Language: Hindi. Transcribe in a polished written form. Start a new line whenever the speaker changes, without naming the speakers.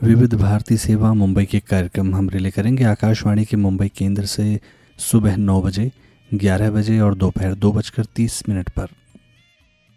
विविध भारती सेवा मुंबई के कार्यक्रम हम रिले करेंगे आकाशवाणी के मुंबई केंद्र से सुबह 9 बजे, 11 बजे और दोपहर 2:30 पर।